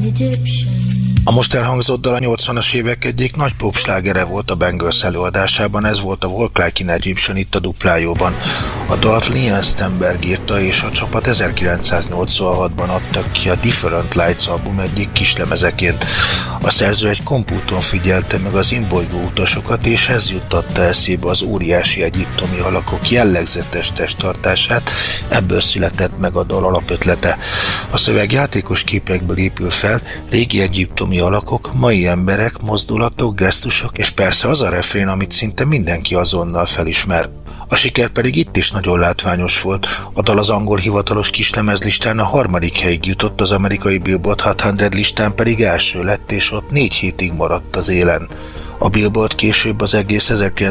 A most elhangzott dal a 80-as évek egyik nagy popslágere volt a Bangles előadásában, ez volt a Walk Like an Egyptian itt a duplájóban. A dalt Liam Stenberg írta, és a csapat 1986-ban adtak ki a Different Lights album egyik kislemezeként. A szerző egy kompúton figyelte meg az imbolygó utasokat, és ez juttatta eszébe az óriási egyiptomi alakok jellegzetes testtartását, ebből született meg a dal alapötlete. A szöveg játékos képekből épül fel, régi egyiptomi alakok, mai emberek, mozdulatok, gesztusok, és persze az a refrén, amit szinte mindenki azonnal felismer. A siker pedig itt is nagyon látványos volt. A dal az angol hivatalos kislemezlistán a 3. helyig jutott, az amerikai Billboard Hot 100 listán pedig első lett, és ott 4 hétig maradt az élen. A Billboard később az egész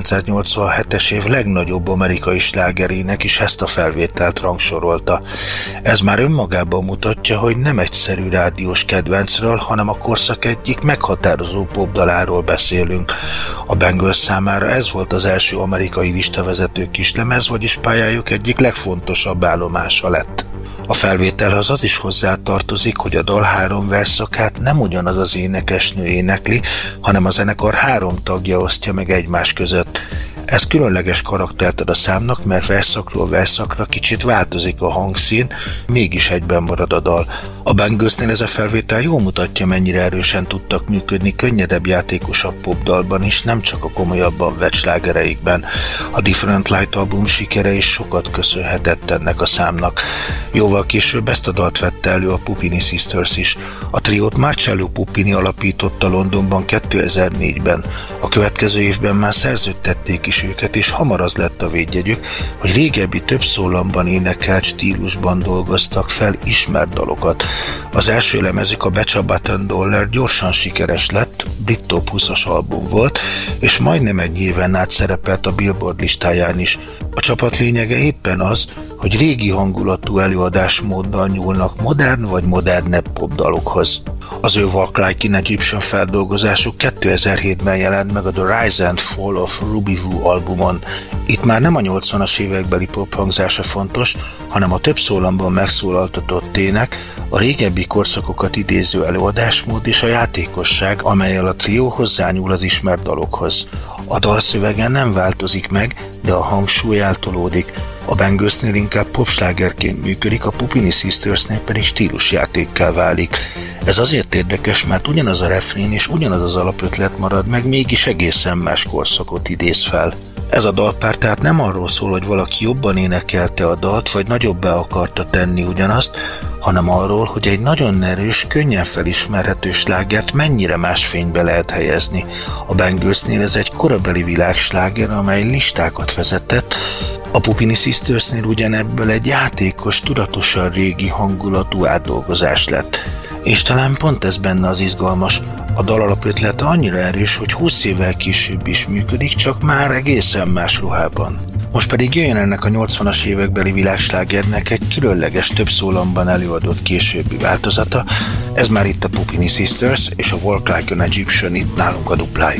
1987-es év legnagyobb amerikai slágerének is ezt a felvételt rangsorolta. Ez már önmagában mutatja, hogy nem egyszerű rádiós kedvencről, hanem a korszak egyik meghatározó popdaláról beszélünk. A Bangles számára ez volt az első amerikai listavezető kislemez, vagyis pályájuk egyik legfontosabb állomása lett. A felvételhez az is hozzátartozik, hogy a dal 3 versszakát nem ugyanaz az énekesnő énekli, hanem a zenekar 3 tagja osztja meg egymás között. Ez különleges karaktert ad a számnak, mert versszakról versszakra kicsit változik a hangszín, mégis egyben marad a dal. A Banglesnél ez a felvétel jól mutatja, mennyire erősen tudtak működni könnyedebb, játékosabb popdalban is, nem csak a komolyabban vett slágereikben. A Different Light album sikere is sokat köszönhetett ennek a számnak. Jóval később ezt a dalt vette elő a Puppini Sisters is. A triót Marcello Puppini alapította Londonban 2004-ben. A következő évben már szerződtették is őket, és hamar az lett a védjegyük, hogy régebbi több szólamban énekelt stílusban dolgoztak fel ismert dalokat. Az első lemezük, a Betcha Button Dollar gyorsan sikeres lett, brit top 20-as album volt, és majdnem egy éven át szerepelt a Billboard listáján is. A csapat lényege éppen az, hogy régi hangulatú előadásmóddal nyúlnak modern vagy modernebb popdalokhoz. Az ő Walk Like an Egyptian feldolgozásuk 2007-ben jelent meg a The Rise and Fall of Ruby Woo albumon. Itt már nem a 80-as évekbeli pop hangzása fontos, hanem a több szólamban megszólaltatott ének, a régebbi korszakokat idéző előadásmód és a játékosság, amellyel a trió hozzányúl az ismert dalokhoz. A dalszövege nem változik meg, de a hangsúly eltolódik. A Banglesnél inkább popslágerként működik, a Puppini Sistersnél pedig stílusjátékká válik. Ez azért érdekes, mert ugyanaz a refrén és ugyanaz az alapötlet marad meg, mégis egészen más korszakot idéz fel. Ez a dalpár tehát nem arról szól, hogy valaki jobban énekelte a dalt, vagy nagyobbá akarta tenni ugyanazt, hanem arról, hogy egy nagyon erős, könnyen felismerhető slágert mennyire más fénybe lehet helyezni. A Banglesnél ez egy korabeli világsláger, amely listákat vezetett, a Puppini Sistersnél ugyanebből egy játékos, tudatosan régi hangulatú átdolgozás lett. És talán pont ez benne az izgalmas. A dal alapötlete annyira erős, hogy 20 évvel később is működik, csak már egészen más ruhában. Most pedig jöjjön ennek a 80-as évekbeli világslágernek egy különleges több szólamban előadott későbbi változata. Ez már itt a Puppini Sisters és a Walk Like an Egyptian itt nálunk a dupláján.